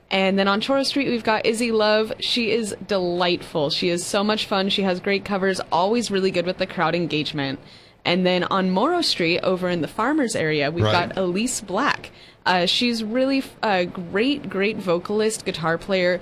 And then on Choro Street, we've got Izzy Love. She is delightful. She is so much fun. She has great covers, always really good with the crowd engagement. And then on Morrow Street, over in the Farmers area, we've got Elise Black. She's really a great vocalist, guitar player,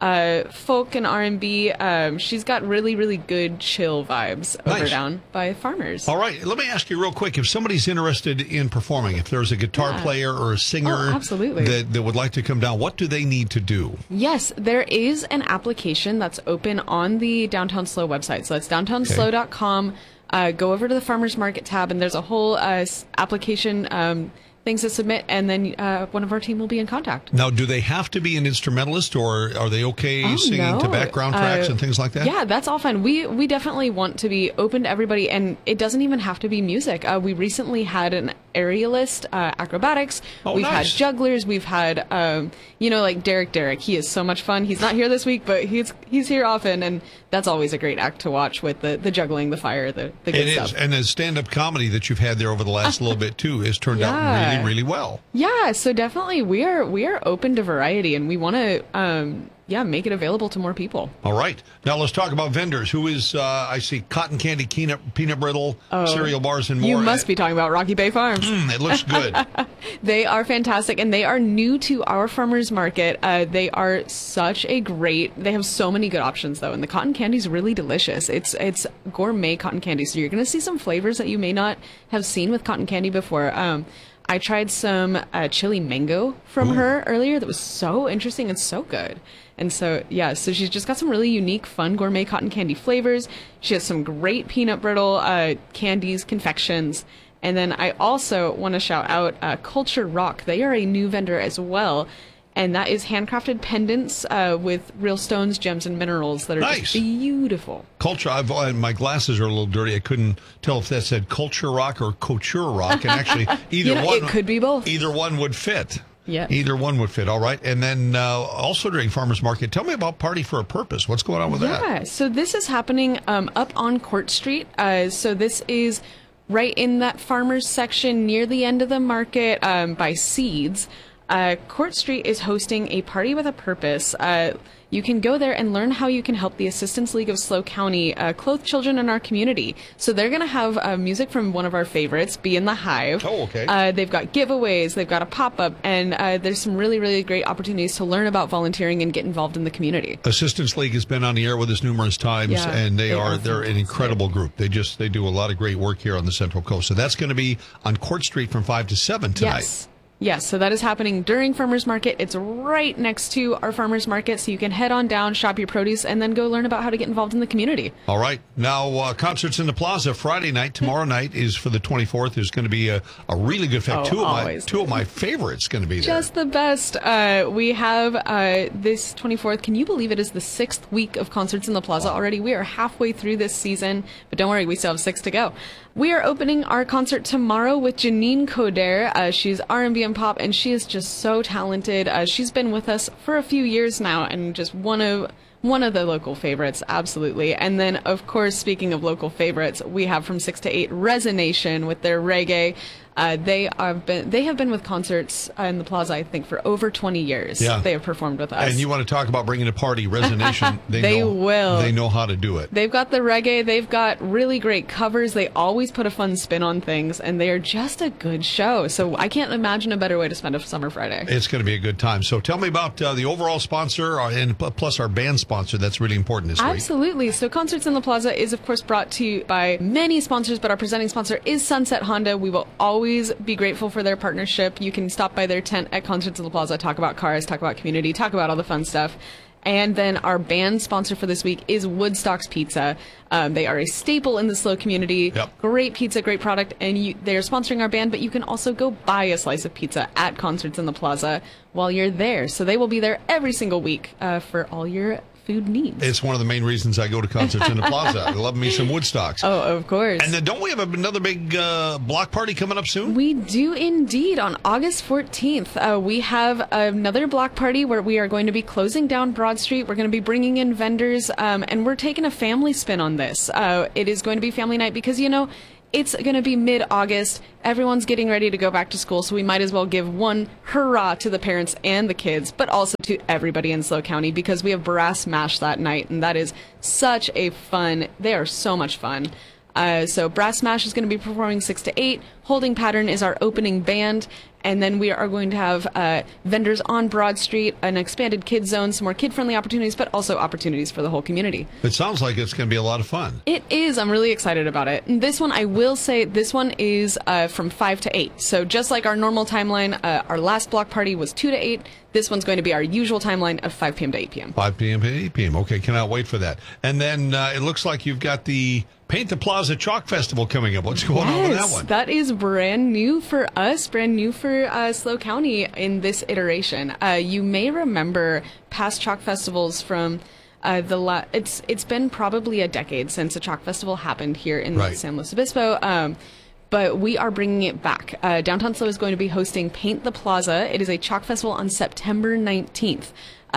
folk and R&B. She's got really good chill vibes over down by Farmers. All right, let me ask you real quick, if somebody's interested in performing, if there's a guitar player or a singer that would like to come down, what do they need to do? Yes, there is an application that's open on the Downtown Slow website. So that's downtownslow.com. Go over to the Farmers Market tab, and there's a whole application things to submit, and then one of our team will be in contact. Now, do they have to be an instrumentalist, or are they okay singing to background tracks and things like that? Yeah, that's all fine. We definitely want to be open to everybody, and it doesn't even have to be music. We recently had an aerialist, acrobatics. We've had jugglers. We've had, like Derek. He is so much fun. He's not here this week, but he's here often, and that's always a great act to watch with the juggling, the fire, the good stuff. And the stand-up comedy that you've had there over the last little bit, too, has turned out really well. Yeah, so definitely we are open to variety, and we want to make it available to more people. All right. Now let's talk about vendors. Who is, I see cotton candy, peanut brittle, cereal bars, and more. You must be talking about Rocky Bay Farms. It looks good. They are fantastic, and they are new to our farmers market. They are they have so many good options, though, and the cotton candy is really delicious. It's gourmet cotton candy, so you're going to see some flavors that you may not have seen with cotton candy before. I tried some chili mango from her earlier that was so interesting and so good. And so, so she's just got some really unique, fun gourmet cotton candy flavors. She has some great peanut brittle candies, confections. And then I also want to shout out Culture Rock. They are a new vendor as well. And that is handcrafted pendants with real stones, gems, and minerals that are just beautiful. Culture. My glasses are a little dirty. I couldn't tell if that said Culture Rock or Couture Rock. And actually, either one. It could be both. Either one would fit. Yeah. Either one would fit. All right. And then also during Farmers Market, tell me about Party for a Purpose. What's going on with that? Yeah. So this is happening up on Court Street. So this is right in that farmers section near the end of the market by Seeds. Court Street is hosting a Party with a Purpose. You can go there and learn how you can help the Assistance League of SLO County clothe children in our community. So they're going to have music from one of our favorites, Be in the Hive. Oh, okay. They've got giveaways, they've got a pop-up, and there's some really great opportunities to learn about volunteering and get involved in the community. Assistance League has been on the air with us numerous times, and they're an incredible group. They do a lot of great work here on the Central Coast. So that's going to be on Court Street from 5 to 7 tonight. Yes, so that is happening during Farmers Market. It's right next to our Farmers Market, so you can head on down, shop your produce, and then go learn about how to get involved in the community. All right. Now, concerts in the Plaza Friday night. Tomorrow night is for the 24th. There's going to be a really good fact. Two of my favorites going to be there. Just the best. We have this 24th. Can you believe it is the 6th week of concerts in the Plaza already? We are halfway through this season, but don't worry, we still have 6 to go. We are opening our concert tomorrow with Janine Coder. She's R&B and pop, and she is just so talented. She's been with us for a few years now, and just one of the local favorites, absolutely. And then, of course, speaking of local favorites, we have from 6 to 8 Resonation with their reggae. They have been with concerts in the Plaza, I think, for over 20 years. Yeah. They have performed with us. And you want to talk about bringing a party, Resonation. They will. They know how to do it. They've got the reggae. They've got really great covers. They always put a fun spin on things, and they are just a good show. So I can't imagine a better way to spend a summer Friday. It's going to be a good time. So tell me about the overall sponsor and plus our band sponsor. That's really important this week. Absolutely. So Concerts in the Plaza is, of course, brought to you by many sponsors, but our presenting sponsor is Sunset Honda. We will always be grateful for their partnership. You can stop by their tent at Concerts in the Plaza, talk about cars, talk about community, talk about all the fun stuff. And then our band sponsor for this week is Woodstock's Pizza. They are a staple in the SLO community. Yep. Great pizza, great product, and they're sponsoring our band, but you can also go buy a slice of pizza at Concerts in the Plaza while you're there. So they will be there every single week for all your food needs. It's one of the main reasons I go to Concerts in the Plaza. I love me some Woodstocks. Oh, of course. And then don't we have another big block party coming up soon? We do indeed. On August 14th, we have another block party where we are going to be closing down Broad Street. We're going to be bringing in vendors, and we're taking a family spin on this. It is going to be family night because, it's going to be mid-August. Everyone's getting ready to go back to school, so we might as well give one hurrah to the parents and the kids, but also to everybody in SLO County, because we have Brass Mash that night, and that is such a fun. They are so much fun. So Brass Mash is going to be performing 6 to 8. Holding Pattern is our opening band. And then we are going to have vendors on Broad Street, an expanded kids zone, some more kid-friendly opportunities, but also opportunities for the whole community. It sounds like it's going to be a lot of fun. It is. I'm really excited about it. And this one, I will say, this one is from 5 to 8. So just like our normal timeline, our last block party was 2 to 8. This one's going to be our usual timeline of 5 p.m. to 8 p.m. 5 p.m. to 8 p.m. Okay, cannot wait for that. And then it looks like you've got the Paint the Plaza Chalk Festival coming up. What's going on with that one? That is brand new for us, brand new for SLO County in this iteration. You may remember past Chalk Festivals from it's been probably a decade since a Chalk Festival happened here in San Luis Obispo. But we are bringing it back. Downtown SLO is going to be hosting Paint the Plaza. It is a Chalk Festival on September 19th.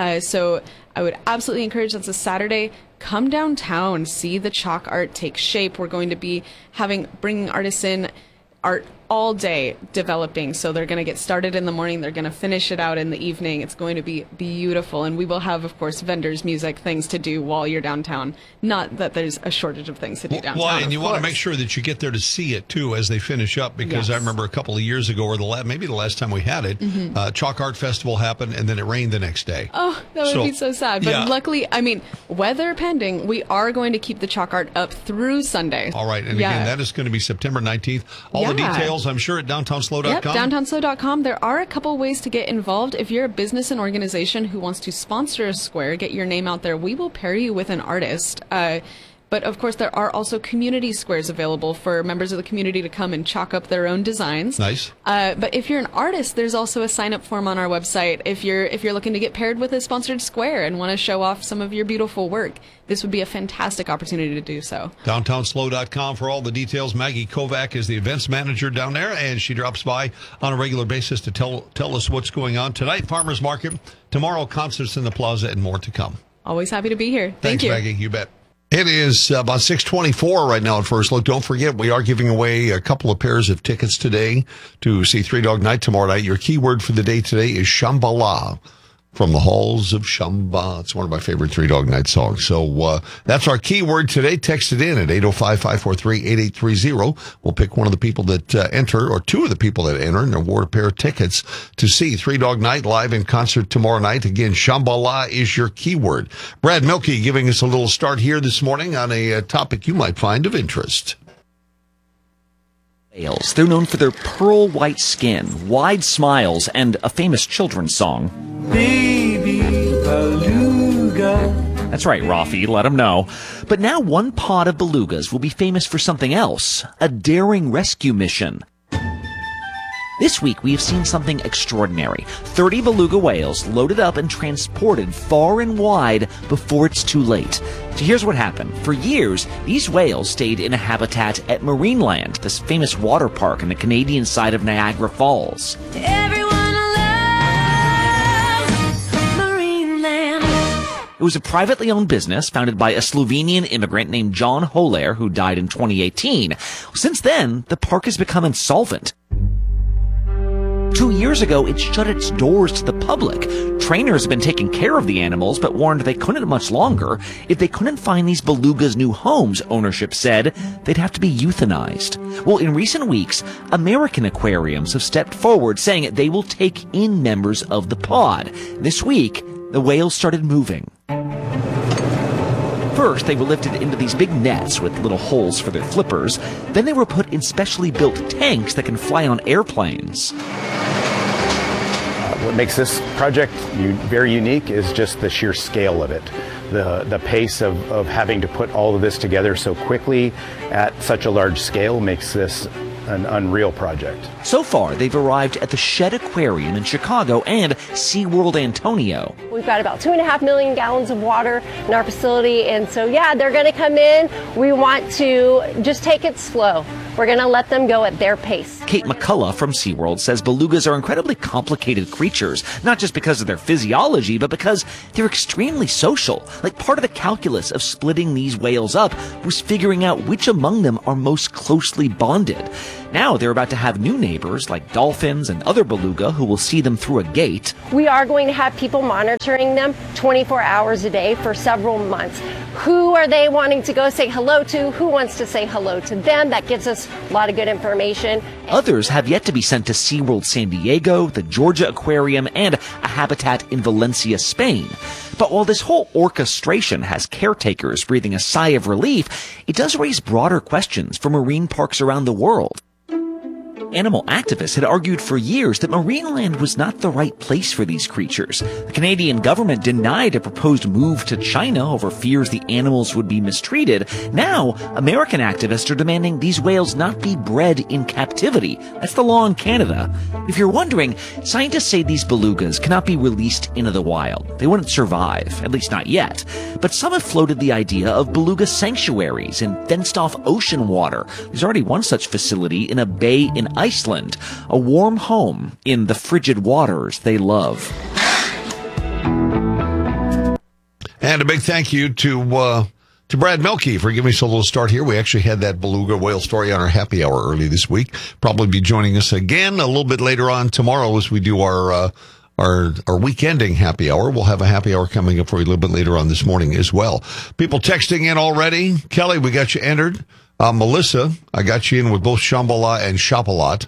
So I would absolutely encourage, that's a Saturday, come downtown, see the chalk art take shape. We're going to be bringing artists in, art all day developing. So they're going to get started in the morning. They're going to finish it out in the evening. It's going to be beautiful. And we will have, of course, vendors, music, things to do while you're downtown. Not that there's a shortage of things to do downtown. Well, and you want to make sure that you get there to see it, too, as they finish up. Because I remember a couple of years ago, or maybe the last time we had it, Chalk Art Festival happened, and then it rained the next day. Oh, that would be so sad. But luckily, I mean, weather pending, we are going to keep the chalk art up through Sunday. All right. And again, that is going to be September 19th. All the details, I'm sure, at downtownslo.com. Yep, downtownslo.com. There are a couple ways to get involved. If you're a business and organization who wants to sponsor a square, get your name out there, we will pair you with an artist. But of course, there are also community squares available for members of the community to come and chalk up their own designs. Nice. But if you're an artist, there's also a sign-up form on our website. If you're looking to get paired with a sponsored square and want to show off some of your beautiful work, this would be a fantastic opportunity to do so. Downtownslo.com for all the details. Maggie Kovac is the events manager down there, and she drops by on a regular basis to tell us what's going on. Tonight, Farmers Market. Tomorrow, concerts in the plaza, and more to come. Always happy to be here. Thank you. Thanks, Maggie. You bet. It is about 6:24 right now at First Look. Don't forget, we are giving away a couple of pairs of tickets today to see Three Dog Night tomorrow night. Your keyword for the day today is Shambhala from the Halls of Shamba. It's one of my favorite Three Dog Night songs. So that's our keyword today. Text it in at 805-543-8830. We'll pick one of the people that enter, or two of the people that enter, and award a pair of tickets to see Three Dog Night live in concert tomorrow night. Again, Shambhala is your keyword. Brad Milkey giving us a little start here this morning on a topic you might find of interest. Whales. They're known for their pearl white skin, wide smiles, and a famous children's song. Baby beluga. That's right, Rafi, let them know. But now one pod of belugas will be famous for something else, a daring rescue mission. This week, we have seen something extraordinary. 30 beluga whales loaded up and transported far and wide before it's too late. So here's what happened. For years, these whales stayed in a habitat at Marineland, this famous water park on the Canadian side of Niagara Falls. Everyone loves Marineland. It was a privately owned business founded by a Slovenian immigrant named John Holer, who died in 2018. Since then, the park has become insolvent. 2 years ago, it shut its doors to the public. Trainers have been taking care of the animals, but warned they couldn't much longer. If they couldn't find these belugas new homes, ownership said, they'd have to be euthanized. Well, in recent weeks, American aquariums have stepped forward, saying they will take in members of the pod. This week, the whales started moving. First, they were lifted into these big nets with little holes for their flippers. Then they were put in specially built tanks that can fly on airplanes. What makes this project very unique is just the sheer scale of it. The pace of having to put all of this together so quickly at such a large scale makes this an unreal project. So far, they've arrived at the Shed Aquarium in Chicago and SeaWorld Antonio. We've got about 2.5 million gallons of water in our facility, and so yeah, they're going to come in. We want to just take it slow. We're going to let them go at their pace. Kate McCullough from SeaWorld says belugas are incredibly complicated creatures, not just because of their physiology, but because they're extremely social. Like, part of the calculus of splitting these whales up was figuring out which among them are most closely bonded. Now they're about to have new neighbors like dolphins and other beluga who will see them through a gate. We are going to have people monitoring them 24 hours a day for several months. Who are they wanting to go say hello to? Who wants to say hello to them? That gives us a lot of good information. Others have yet to be sent to SeaWorld San Diego, the Georgia Aquarium, and a habitat in Valencia, Spain. But while this whole orchestration has caretakers breathing a sigh of relief, it does raise broader questions for marine parks around the world. Animal activists had argued for years that Marineland was not the right place for these creatures. The Canadian government denied a proposed move to China over fears the animals would be mistreated. Now, American activists are demanding these whales not be bred in captivity. That's the law in Canada. If you're wondering, scientists say these belugas cannot be released into the wild. They wouldn't survive, at least not yet. But some have floated the idea of beluga sanctuaries in fenced-off ocean water. There's already one such facility in a bay in Iceland, a warm home in the frigid waters they love. And a big thank you to Brad Melke for giving us a little start here. We actually had that beluga whale story on our happy hour early this week. Probably be joining us again a little bit later on tomorrow as we do our weekending happy hour. We'll have a happy hour coming up for you a little bit later on this morning as well. People texting in already. Kelly, we got you entered. Melissa, I got you in with both Shambhala and Shapalat.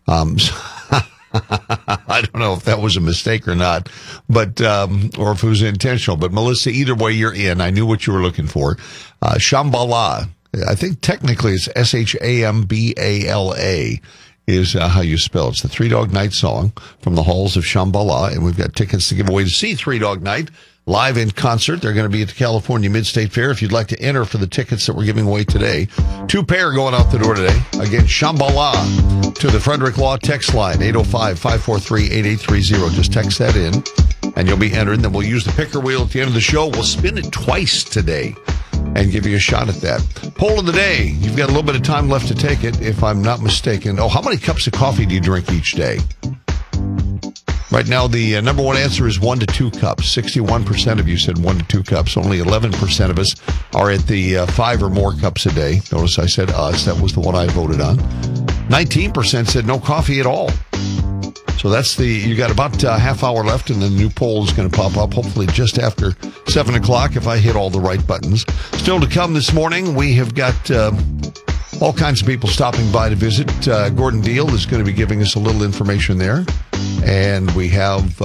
I don't know if that was a mistake or not, but, or if it was intentional, but Melissa, either way you're in. I knew what you were looking for. Shambhala, I think technically it's Shambala is how you spell it. It's the Three Dog Night song from the halls of Shambhala, and we've got tickets to give away to see Three Dog Night live in concert. They're going to be at the California Mid-State Fair. If you'd like to enter for the tickets that we're giving away today, 2 pair going out the door today. Again, Shambhala to the Frederick Law text line, 805-543-8830. Just text that in, and you'll be entered. Then we'll use the picker wheel at the end of the show. We'll spin it twice today and give you a shot at that. Poll of the day. You've got a little bit of time left to take it, if I'm not mistaken. Oh, how many cups of coffee do you drink each day? Right now, the number one answer is 1 to 2 cups. 61% of you said 1 to 2 cups. Only 11% of us are at the 5 or more cups a day. Notice I said us. That was the one I voted on. 19% said no coffee at all. So that's you got about a half hour left, and the new poll is going to pop up hopefully just after 7 o'clock if I hit all the right buttons. Still to come this morning, we have got all kinds of people stopping by to visit. Gordon Deal is going to be giving us a little information there. And we have,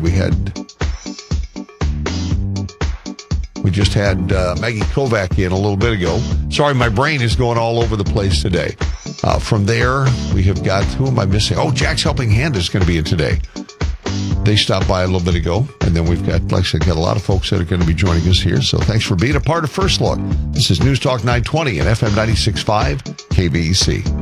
we just had Maggie Kovac in a little bit ago. Sorry, my brain is going all over the place today. From there, we have got, who am I missing? Oh, Jack's Helping Hand is going to be in today. They stopped by a little bit ago. And then we've got, like I said, got a lot of folks that are going to be joining us here. So thanks for being a part of First Look. This is News Talk 920 and FM 96.5 KBEC.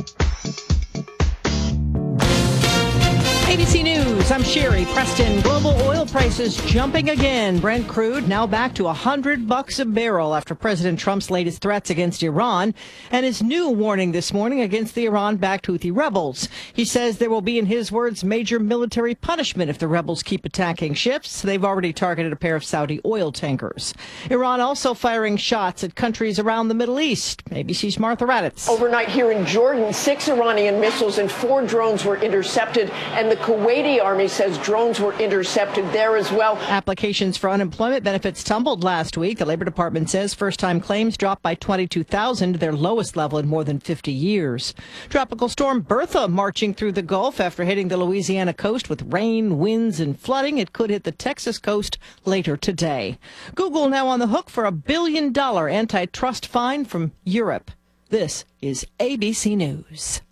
ABC News, I'm Sherry Preston. Global oil prices jumping again. Brent crude now back to $100 a barrel after President Trump's latest threats against Iran and his new warning this morning against the Iran-backed Houthi rebels. He says there will be, in his words, major military punishment if the rebels keep attacking ships. They've already targeted a pair of Saudi oil tankers. Iran also firing shots at countries around the Middle East. ABC's Martha Raddatz. Overnight here in Jordan, 6 Iranian missiles and 4 drones were intercepted, and the Kuwaiti army says drones were intercepted there as well. Applications for unemployment benefits tumbled last week. The Labor Department says first-time claims dropped by 22,000 to their lowest level in more than 50 years. Tropical storm Bertha marching through the Gulf after hitting the Louisiana coast with rain, winds, and flooding. It could hit the Texas coast later today. Google now on the hook for $1 billion antitrust fine from Europe. This is ABC News.